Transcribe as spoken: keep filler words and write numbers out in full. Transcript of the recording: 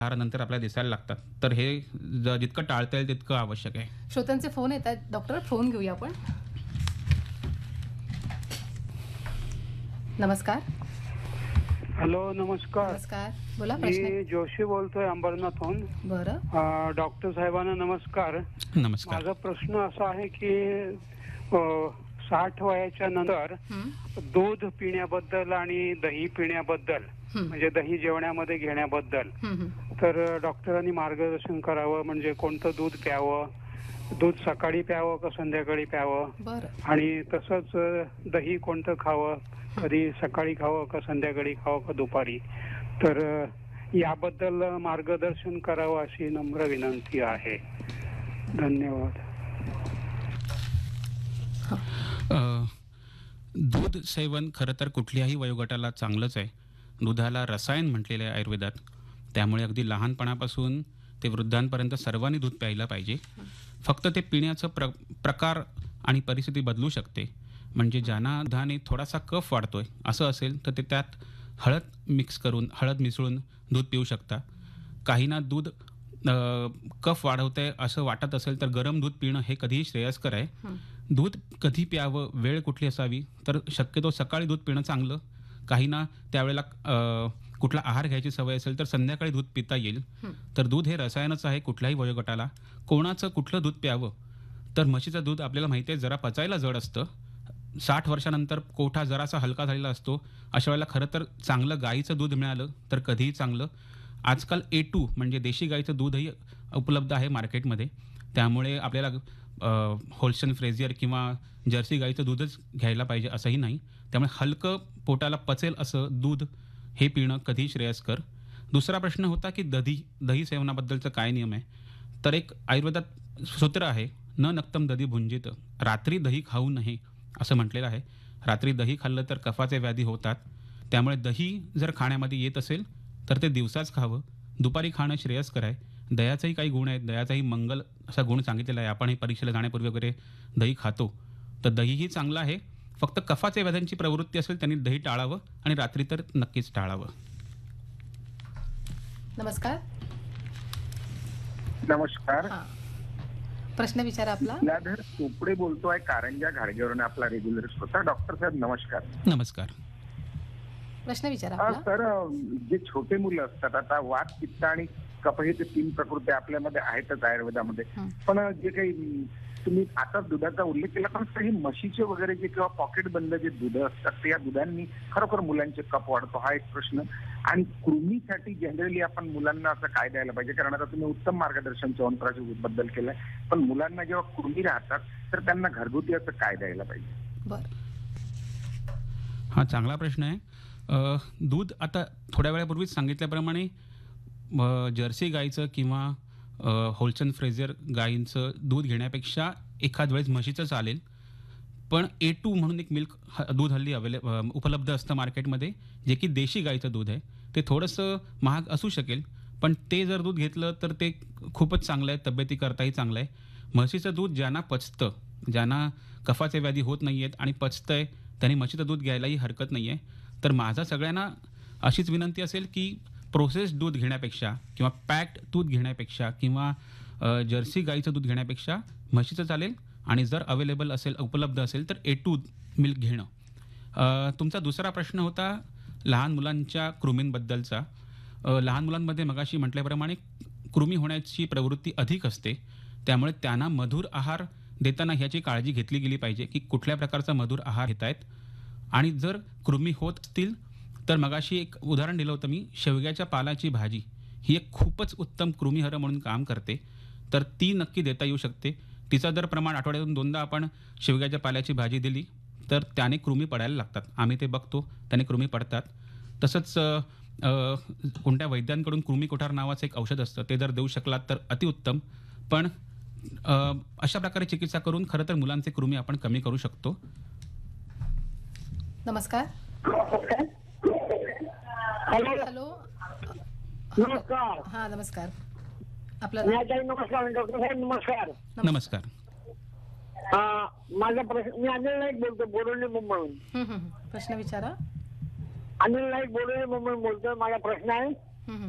नंतर आपल्याला दिसायला लागतात. तर हे ज- जितकं टाळता येईल तितकं आवश्यक आहे. श्रोत्यांचे फोन येत आहेत. डॉक्टर फोन घेऊया आपण. नमस्कार. हॅलो, नमस्कार. नमस्कार, बोला प्रश्न. मी जोशी बोलतोय अंबरनाथहून. बरं. अ, डॉक्टर साहेबांना नमस्कार. नमस्कार. माझा प्रश्न असा आहे की अ, साठ वयाच्या नंतर हं, दूध पिण्याबद्दल आणि दही पिण्याबद्दल, हं, म्हणजे दही जेवणामध्ये घेण्याबद्दल, हं, हं. तर डॉक्टरांनी मार्गदर्शन करावं. म्हणजे कोणतं दूध प्यावं, दूध सकाळी प्यावं का संध्याकाळी प्यावं, बरं. आणि तसंच अ, दही कोणतं खावं, कधी सकाळी खावं का संध्याकाळी खावं का दुपारी, तर अ, याबद्दल मार्गदर्शन करावं अशी नम्र विनंती आहे. धन्यवाद. अ, दूध सेवन खरं तर कुठल्याही वयोगटाला चांगलंच आहे. दुधाला रसायन म्हटलेलं आहे आयुर्वेदात. त्यामुळे अगदी लहानपणापासून ते वृद्धांपर्यंत सर्वांनी दूध प्यायला पाहिजे. फक्त ते पिण्याचं प्र प्रकार आणि परिस्थिती बदलू शकते. म्हणजे ज्यांना दुधाने थोडासा कफ वाढतोय असं असेल तर ते त्यात हळद मिक्स करून हळद मिसळून दूध पिऊ शकता. काहींना दूध अ, कफ वाढवतंय असं वाटत असेल तर गरम दूध पिणं हे कधीही श्रेयस्कर आहे. हं. दूध कधी प्यावं, वेळ कुठली असावी, तर शक्यतो सकाळी दूध पिणं चांगलं. काहींना त्यावेळेला अ, कुठला आहार घ्यायची सवय असेल तर संध्याकाळी दूध पिता येईल. हं. तर दूध हे रसायनच आहे कुठल्याही वयोगटाला. कोणाचं कुठलं दूध प्यावं, तर म्हशीचं दूध आपल्याला माहिती आहे जरा पचायला जड असतं. साठ वर्षानंतर कोठा जरासा हलका झालेला असतो. अशा वेळेला खरं तर चांगलं गाईचं दूध मिळालं तर कधीही चांगलं. आजकाल ए टू म्हणजे देशी गाईचं दूधही उपलब्ध आहे मार्केटमध्ये. त्यामुळे आपल्याला होल्स्टन फ्रेझियर किंवा जर्सी गाईचं दूधच घ्यायला पाहिजे असंही नाही. त्यामुळे हलकं पोटाला पचेल असं दूध हे पिणं कधीही श्रेयस्कर. दुसरा प्रश्न होता की दधी दही सेवनाबद्दलचा काय नियम आहे. तर एक आयुर्वेदात सूत्र आहे, न नक्तम दधी भुंजित. रात्री दही खाऊ नये असं म्हटलेलं आहे. रात्री दही खाल्लं तर कफाचे व्याधी होतात. त्यामुळे दही जर खाण्यामध्ये येत असेल तर ते दिवसाच खावं. दुपारी खाणं श्रेयस्कर आहे. दह्याचाही काही गुण आहेत. दह्याचाही मंगल असा गुण सांगितलेला आहे. आपणही परीक्षेला जाण्यापूर्वी वगैरे दही खातो. तर दहीही चांगलं आहे. फक्त कफाच्या व्याध्यांची प्रवृत्ती असेल त्यांनी दही टाळावं आणि रात्री तर नक्कीच टाळावं. नमस्कार. नमस्कार. हां, प्रश्न विचारा आपला. लीलाधर चोपडे बोलतोय कारंजा घाडगेवरून. आपला रेग्युलर श्रोता. डॉक्टर साहेब नमस्कार. नमस्कार. प्रश्न विचारा हा, आपला. सर, जे छोटे मुलं असतात, आता वात, पित्त आणि कफ हे ते तीन प्रकृती आपल्यामध्ये आहेतच आयुर्वेदामध्ये. हं. पण जे काही तुम्ही आता दुधाचा उल्लेख केला, पण काही म्हशीचे वगैरे जे किंवा पॉकेट बंद जे दूध असतात ते या दुधांनी खरोखर मुलांचे कफ वाढतो, हा एक प्रश्न. आणि कृमीसाठी जनरली आपण मुलांना असं काय द्यायला पाहिजे? कारण आता तुम्ही उत्तम मार्गदर्शन च्यवनप्राश बद्दल केलंय, पण मुलांना जेव्हा कृमी राहतात तर त्यांना घरगुती असं काय द्यायला पाहिजे? बरं. हा चांगला प्रश्न आहे. अ, दूध आता थोड्या वेळापूर्वीच सांगितल्याप्रमाणे अ, जर्सी गाईचं किंवा होल्स्टन फ्रेझियर गाईंचं दूध घेण्यापेक्षा एखाद वेळेस म्हशीचं चालेल. पण ए टू म्हणून एक मिल्क दूध हल्ली अवेले उपलब्ध असतं मार्केटमध्ये, जे की देशी गाईचं दूध आहे. ते थोडंसं महाग असू शकेल, पण ते जर दूध घेतलं तर ते खूपच चांगलं आहे. तब्येतीकरताही चांगलं आहे. म्हशीचं दूध ज्यांना पचतं, ज्यांना कफाचे व्याधी होत नाही आहेत आणि पचतंय, त्यांनी म्हशीचं दूध घ्यायलाही हरकत नाही आहे. तर माझा सगळ्यांना अशीच विनंती असेल की प्रोसेस्ड दूध घेण्यापेक्षा किंवा पॅक्ड दूध घेण्यापेक्षा किंवा अ, जर्सी गाईचं दूध घेण्यापेक्षा म्हशीचं चालेल. आणि जर अवेलेबल असेल, उपलब्ध असेल तर ए टू मिल्क घेणं. अ, तुमचा दुसरा प्रश्न होता लहान मुलांच्या कृमींबद्दलचा. अ, लहान मुलांमध्ये मगाशी म्हटल्याप्रमाणे कृमी होण्याची प्रवृत्ती अधिक असते. त्यामुळे त्यांना मधुर आहार देताना ह्याची काळजी घेतली गेली पाहिजे की कुठल्या प्रकारचा मधुर आहार घेत आहेत. आणि जर कृमी होत असतील तर मगाशी एक उदाहरण दिलं होतं मी, शेवग्याच्या पालाची भाजी ही एक खूपच उत्तम कृमीहर म्हणून काम करते. तर ती नक्की देता येऊ शकते. तिचं जर प्रमाण आठवड्यातून दोनदा आपण शेवग्याच्या पाल्याची भाजी दिली तर त्याने कृमी पडायला लागतात. आम्ही ते बघतो, त्याने कृमी पडतात. तसंच अ, अ, कोणत्या वैद्यांकडून कृमी कोठार नावाचं एक औषध असतं, ते जर देऊ शकलात तर अतिउत्तम. पण अ, अशा प्रकारे चिकित्सा करून खरं तर मुलांचे कृमी आपण कमी करू शकतो. नमस्कार. Hello, hello. नमस्कार. हां, नमस्कार. आपलं नाव? नमस्कार डॉक्टर साहेब. नमस्कार. नमस्कार. हा, माझा प्रश्न, मी अनिल नाईक बोलतो, बोरिवली मुंबईहून. हं, हं, हं. प्रश्न विचारा. अनिल नाईक, बोरिवली मुंबईहून बोलतोय. माझा प्रश्न आहे